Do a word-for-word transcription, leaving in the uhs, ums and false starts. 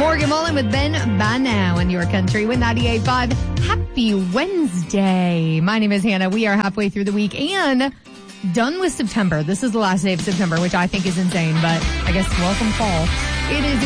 Morgan Wallen with Ben by now in your country with ninety-eight point five. Happy Wednesday. My name is Hannah. We are halfway through the week and done with September. This is the last day of September, which I think is insane, but I guess welcome fall. It is